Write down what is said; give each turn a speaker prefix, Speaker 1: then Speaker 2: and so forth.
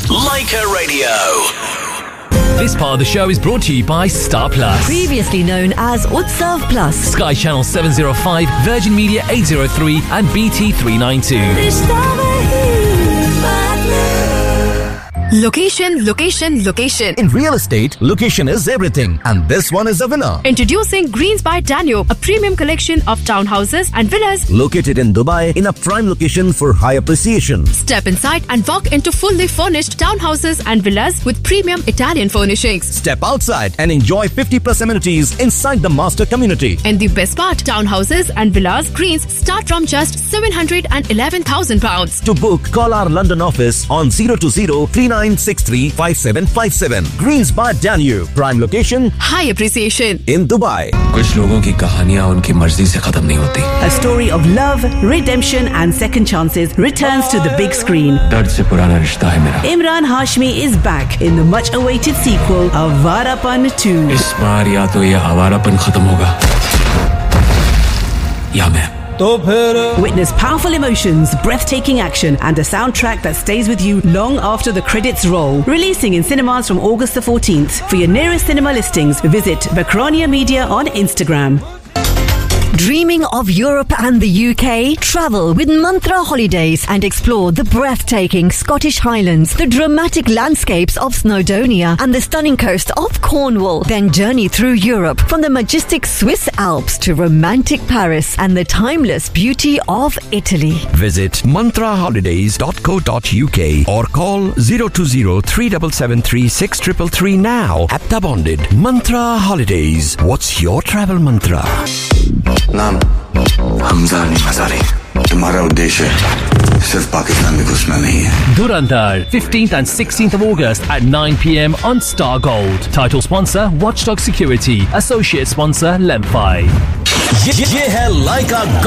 Speaker 1: Leica Radio.
Speaker 2: This part of the show is brought to you by Star Plus.
Speaker 3: Previously known as Utsav Plus.
Speaker 2: Sky Channel 705, Virgin Media 803 and BT 392.
Speaker 4: Location, location, location.
Speaker 5: In real estate, location is everything. And this one is a winner.
Speaker 4: Introducing Greens by Danube, a premium collection of townhouses and villas.
Speaker 5: Located in Dubai in a prime location for high appreciation.
Speaker 4: Step inside and walk into fully furnished townhouses and villas with premium Italian furnishings.
Speaker 5: Step outside and enjoy 50+ amenities inside the master community.
Speaker 4: And the best part, townhouses and villas Greens start from just £711,000.
Speaker 5: To book, call our London office on 020-3963-5757. Greens by Danube. Prime location,
Speaker 4: high appreciation.
Speaker 5: in Dubai.
Speaker 6: कुछ लोगों की कहानियां उनकी मर्जी से खत्म नहीं होती.
Speaker 7: A story of love, redemption and second chances returns to the big screen.
Speaker 6: दर्द से पुराना रिश्ता है मेरा.
Speaker 7: Imran Hashmi is back in the much-awaited sequel, Avarapan 2.
Speaker 6: इस बार या तो ये आवारापन खत्म होगा या मैं.
Speaker 7: Witness powerful emotions, breathtaking action and a soundtrack that stays with you long after the credits roll. Releasing in cinemas from August the 14th. For your nearest cinema listings, visit Bakronia Media on Instagram.
Speaker 3: Dreaming of Europe and the UK? Travel with Mantra Holidays and explore the breathtaking Scottish Highlands, the dramatic landscapes of Snowdonia and the stunning coast of Cornwall. Then journey through Europe from the majestic Swiss Alps to romantic Paris and the timeless beauty of Italy.
Speaker 8: Visit mantraholidays.co.uk or call 020-3773-6333 now at the Bonded. Mantra Holidays. What's your travel mantra?
Speaker 9: नाम हमजा अली मज़ारी. तुम्हारा उद्देश्य सिर्फ पाकिस्तान में घुसना नहीं है.
Speaker 2: Durandar, 15th and 16th of August at 9 p.m. on Star Gold. Title sponsor, Watchdog Security. Associate sponsor, Lemfi.
Speaker 5: ये है Leica